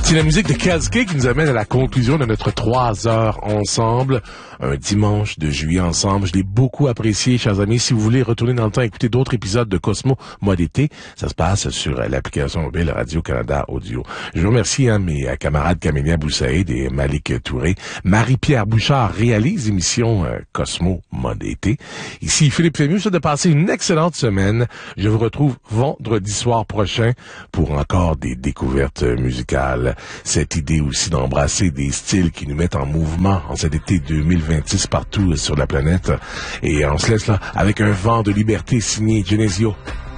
C'est la musique de Kazke qui nous amène à la conclusion de notre 3 heures ensemble. Un dimanche de juillet ensemble. Je l'ai beaucoup apprécié, chers amis. Si vous voulez retourner dans le temps et écouter d'autres épisodes de Cosmo Mode été, ça se passe sur l'application mobile Radio-Canada Audio. Je vous remercie mes camarades Camélia Boussaïd et Malik Touré. Marie-Pierre Bouchard réalise l'émission Cosmo Mode été. Ici Philippe Fému, je souhaite de passer une excellente semaine. Je vous retrouve vendredi soir prochain pour encore des découvertes musicales. Cette idée aussi d'embrasser des styles qui nous mettent en mouvement en cet été 2026 partout sur la planète. Et on se laisse là avec un vent de liberté signé Genesio.